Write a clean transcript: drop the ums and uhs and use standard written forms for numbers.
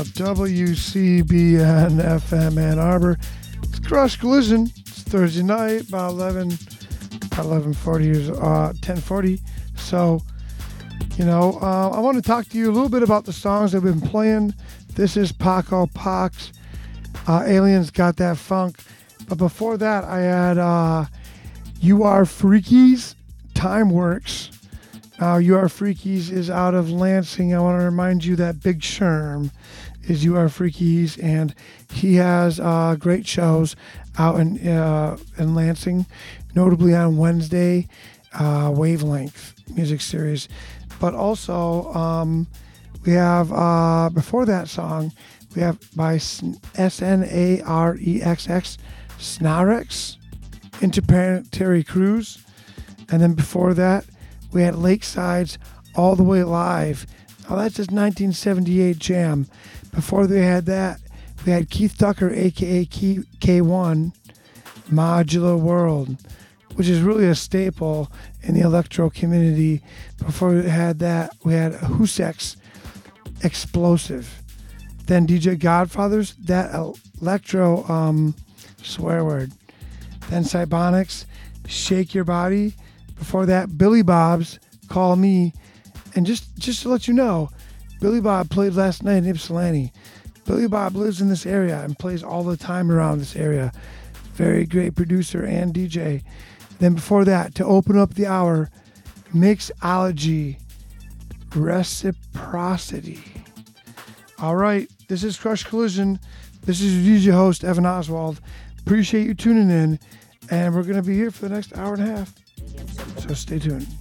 WCBN FM Ann Arbor. It's Crush Collision. It's Thursday night, about 10:40. So, I want to talk to you a little bit about the songs I've been playing. This is Paco Pox. Aliens Got That Funk. But before that, I had You Are Freakies, Time Works. Now, You Are Freakies is out of Lansing. I want to remind you that Big Sherm is You Are Freakies, and he has great shows out in Lansing, notably on Wednesday, Wavelength Music Series. But also, we have, before that song, we have by SNAREXX, Snarex, Interplanetary Cruise. And then before that, we had Lakeside's All the Way Live. Now that's his 1978 jam. Before they had that, we had Keith Tucker, a.k.a. K1, Modular World, which is really a staple in the electro community. Before we had that, we had Husek's Explosive. Then DJ Godfathers, that electro swear word. Then Cybonics, Shake Your Body. Before that, Billy Bob's Call Me. And just to let you know, Billy Bob played last night in Ypsilanti. Billy Bob lives in this area and plays all the time around this area. Very great producer and DJ. Then before that, to open up the hour, Mixology, Reciprocity. All right, this is Crush Collision. This is your DJ host, Evan Oswald. Appreciate you tuning in, and we're going to be here for the next hour and a half. So stay tuned.